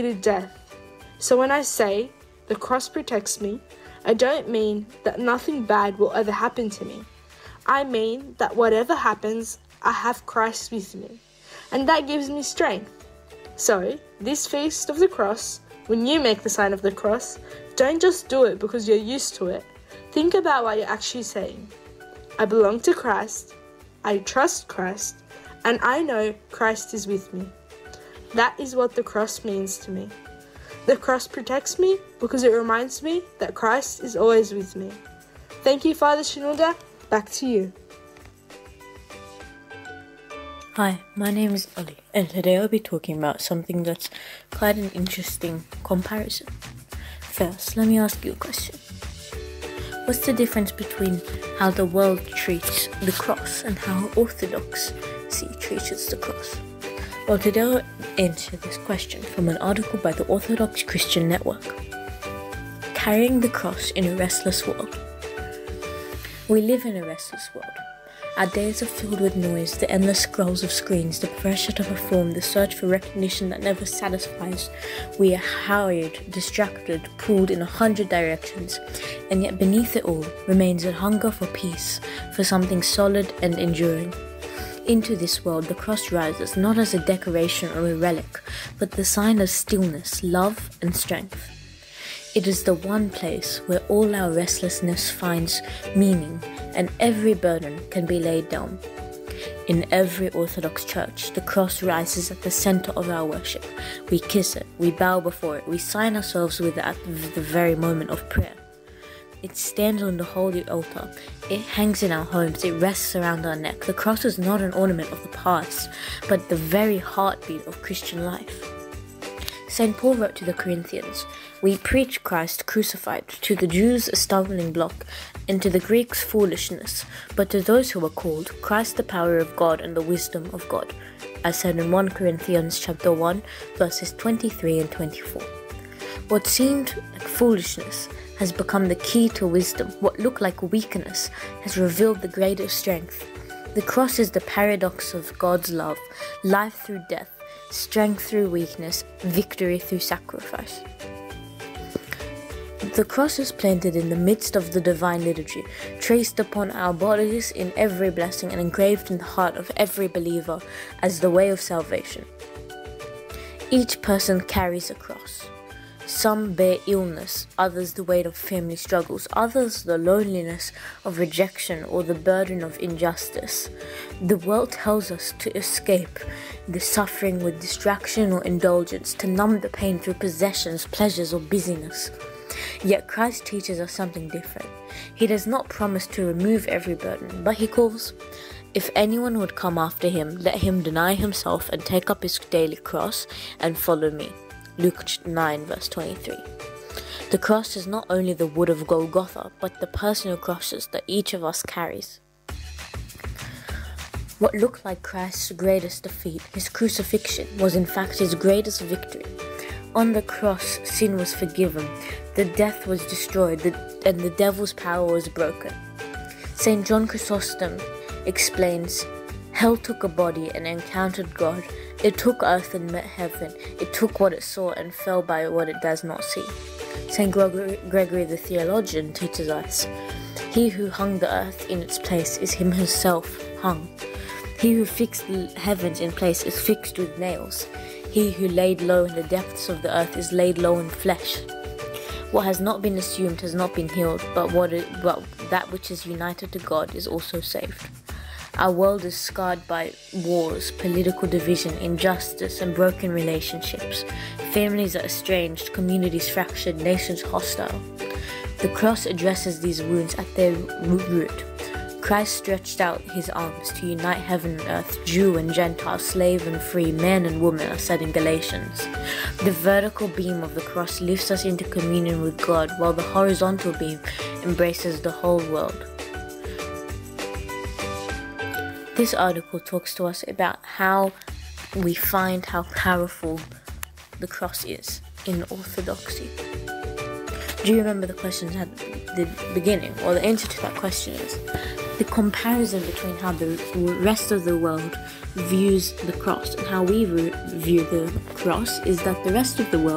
defeated death. So when I say the cross protects me, I don't mean that nothing bad will ever happen to me. I mean that whatever happens, I have Christ with me, and that gives me strength. So, this Feast of the Cross, when you make the sign of the cross, don't just do it because you're used to it. Think about what you're actually saying. I belong to Christ, I trust Christ, and I know Christ is with me. That is what the cross means to me. The cross protects me because it reminds me that Christ is always with me. Thank you, Father Shenilda. Back to you. Hi, my name is Ali, and today I'll be talking about something that's quite an interesting comparison. First, let me ask you a question. What's the difference between how the world treats the cross and how Orthodoxy treats the cross? Well, today I'll answer this question from an article by the Orthodox Christian Network. Carrying the cross in a restless world. We live in a restless world. Our days are filled with noise, the endless scrolls of screens, the pressure to perform, the search for recognition that never satisfies. We are hurried, distracted, pulled in 100 directions, and yet beneath it all remains a hunger for peace, for something solid and enduring. Into this world, the cross rises not as a decoration or a relic, but the sign of stillness, love, and strength. It is the one place where all our restlessness finds meaning and every burden can be laid down. In every Orthodox church, the cross rises at the center of our worship. We kiss it, we bow before it, we sign ourselves with it at the very moment of prayer. It stands on the holy altar, it hangs in our homes, it rests around our neck. The cross is not an ornament of the past, but the very heartbeat of Christian life. St. Paul wrote to the Corinthians, "We preach Christ crucified, to the Jews a stumbling block, and to the Greeks foolishness, but to those who are called, Christ the power of God and the wisdom of God," as said in 1 Corinthians chapter 1, verses 23 and 24. What seemed like foolishness has become the key to wisdom. What looked like weakness has revealed the greatest strength. The cross is the paradox of God's love, life through death, strength through weakness, victory through sacrifice. The cross is planted in the midst of the divine liturgy, traced upon our bodies in every blessing and engraved in the heart of every believer as the way of salvation. Each person carries a cross. Some bear illness, others the weight of family struggles, others the loneliness of rejection or the burden of injustice. The world tells us to escape the suffering with distraction or indulgence, to numb the pain through possessions, pleasures, or busyness. Yet Christ teaches us something different. He does not promise to remove every burden, but he calls, "If anyone would come after him, let him deny himself and take up his daily cross and follow me." Luke 9 verse 23. The cross is not only the wood of Golgotha, but the personal crosses that each of us carries. What looked like Christ's greatest defeat, his crucifixion, was in fact his greatest victory. On the cross, sin was forgiven, the death was destroyed, and the devil's power was broken. St. John Chrysostom explains, "Hell took a body and encountered God. It took earth and met heaven. It took what it saw and fell by what it does not see." St. Gregory the Theologian teaches us, "He who hung the earth in its place is him himself hung. He who fixed the heavens in place is fixed with nails. He who laid low in the depths of the earth is laid low in flesh. What has not been assumed has not been healed, but that which is united to God is also saved." Our world is scarred by wars, political division, injustice, and broken relationships. Families are estranged, communities fractured, nations hostile. The cross addresses these wounds at their root. Christ stretched out his arms to unite heaven and earth, Jew and Gentile, slave and free, man and woman, as said in Galatians. The vertical beam of the cross lifts us into communion with God, while the horizontal beam embraces the whole world. This article talks to us about how we find how powerful the cross is in Orthodoxy. Do you remember the questions at the beginning? Well, the answer to that question is the comparison between how the rest of the world views the cross and how we view the cross is that the rest of the world